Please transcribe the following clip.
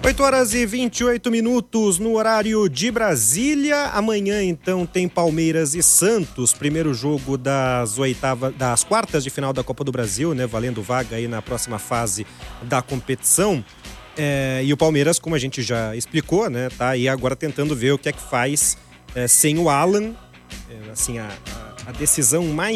8h28 no horário de Brasília. Amanhã, então, tem Palmeiras e Santos, primeiro jogo das quartas de final da Copa do Brasil, né? Valendo vaga aí na próxima fase da competição. E o Palmeiras, como a gente já explicou, né? Tá aí agora tentando ver o que é que faz sem o Alan. Assim, a decisão mais